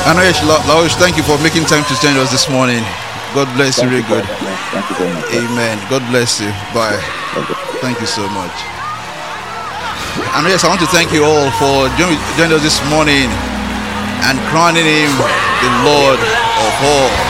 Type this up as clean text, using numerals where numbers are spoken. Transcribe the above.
Anoyesh Laosh, thank you for making time to join us this morning. God bless you, really good. Thank you very much. Amen. God bless you. Bye. Okay. Thank you so much. And yes, I want to thank you all for joining us this morning and crowning him the Lord of all.